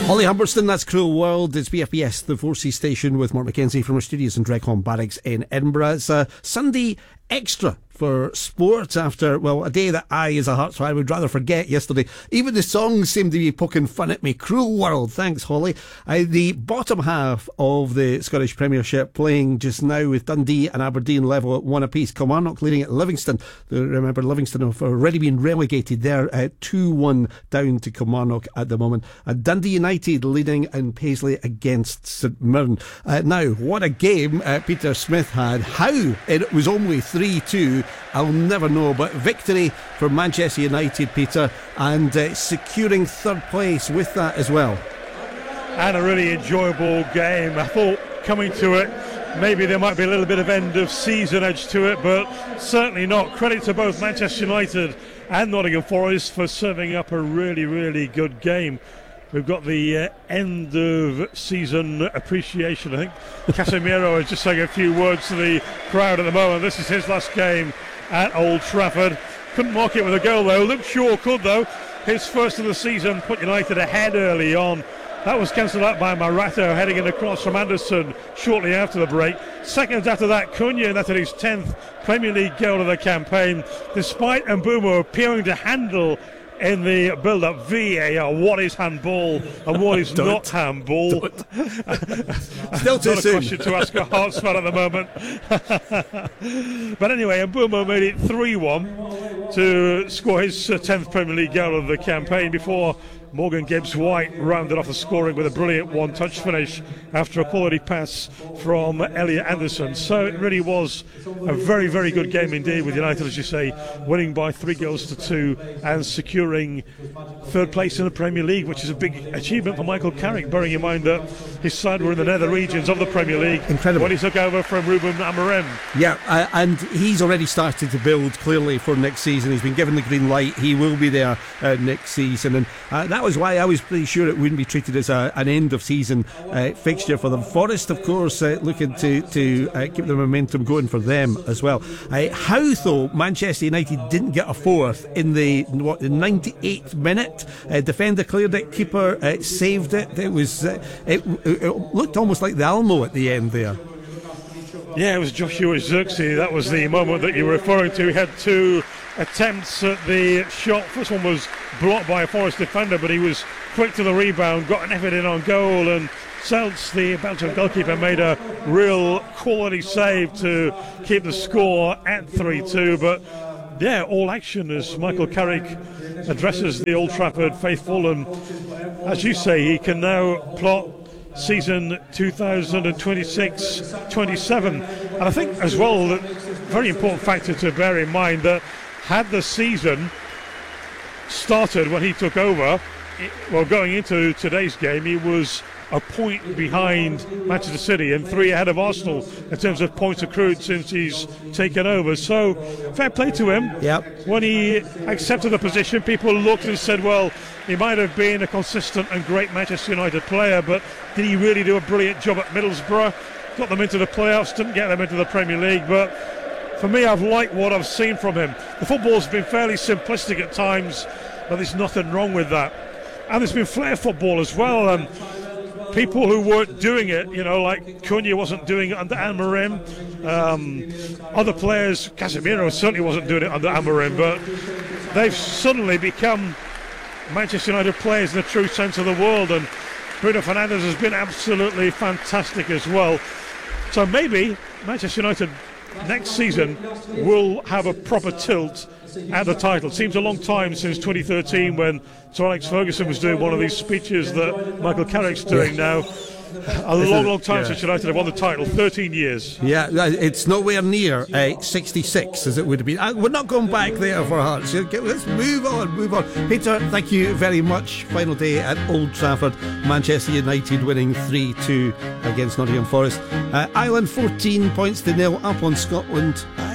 Holly Humberston, that's Cruel World. It's BFBS, the 4C station, with Mark Mackenzie from our studios in Dreghorn Barracks in Edinburgh. It's a Sunday extra for sport after, well, a day that I, as a Hearts fan, would rather forget yesterday. Even the songs seem to be poking fun at me. Cruel World. Thanks, Holly. The bottom half of the Scottish Premiership playing just now with Dundee and Aberdeen level at 1 apiece. Kilmarnock leading at Livingston. Remember, Livingston have already been relegated. They're at 2-1 down to Kilmarnock at the moment. And Dundee United leading in Paisley against St Mirren. Now, what a game Peter Smith had. How it was only 3-2, I'll never know, but victory for Manchester United, Peter, and securing third place with that as well. And a really enjoyable game. I thought coming to it, maybe there might be a little bit of end of season edge to it, but certainly not. Credit to both Manchester United and Nottingham Forest for serving up a really, really good game. We've got the end of season appreciation. I think Casemiro is just saying a few words to the crowd at the moment. This is his last game at Old Trafford. Couldn't mark it with a goal though. Luke Shaw could though. His first of the season put United ahead early on. That was cancelled out by Morata heading in across from Anderson shortly after the break. Seconds after that, Cunha netted his 10th Premier League goal of the campaign. Despite Mbeumo appearing to handle in the build-up VAR, what is handball and what is not handball? Still too not soon. a question to ask a Hearts fan at the moment. But anyway, Mbeumo made it 3-1 to score his 10th Premier League goal of the campaign before Morgan Gibbs-White rounded off the scoring with a brilliant one-touch finish after a quality pass from Elliot Anderson. So it really was a very, very good game indeed, with United, as you say, winning by 3-2 and securing third place in the Premier League, which is a big achievement for Michael Carrick, bearing in mind that his side were in the nether regions of the Premier League. Incredible. When he took over from Ruben Amorim. Yeah, and he's already started to build clearly for next season. He's been given the green light. He will be there next season, and that was why I was pretty sure it wouldn't be treated as an end of season fixture for them. Forest, of course, looking to keep the momentum going for them as well. How though Manchester United didn't get a fourth in the 98th minute? Defender cleared it, keeper saved it. It looked almost like the Almo at the end there. Yeah, it was Joshua Zirkzee. That was the moment that you were referring to. He had two attempts at the shot. First one was blocked by a Forest defender, but he was quick to the rebound, got an effort in on goal, and Seltz, the Belgian goalkeeper, made a real quality save to keep the score at 3-2. But yeah, all action as Michael Carrick addresses the Old Trafford faithful, and as you say, he can now plot season 2026-27. And I think as well, that very important factor to bear in mind, that had the season started when he took over, going into today's game, he was a point behind Manchester City and 3 ahead of Arsenal in terms of points accrued since he's taken over. So fair play to him. Yep. When he accepted the position, people looked and said, well, he might have been a consistent and great Manchester United player, but did he really do a brilliant job at Middlesbrough? Got them into the playoffs, didn't get them into the Premier League, but for me, I've liked what I've seen from him. The football's been fairly simplistic at times, but there's nothing wrong with that. And there's been flair football as well, and people who weren't doing it, like Cunha wasn't doing it under Amorim. Other players, Casemiro certainly wasn't doing it under Amorim, but they've suddenly become Manchester United players in the true sense of the word, and Bruno Fernandes has been absolutely fantastic as well. So maybe Manchester United next season will have a proper tilt at the title. Seems a long time since 2013 when Sir Alex Ferguson was doing one of these speeches that Michael Carrick's doing now. A long time since United have won the title. 13 years. Yeah, it's nowhere near 66 as it would have been. We're not going back there for Hearts. Let's move on. Peter, thank you very much. Final day at Old Trafford. Manchester United winning 3-2 against Nottingham Forest. Ireland 14 points to nil up on Scotland.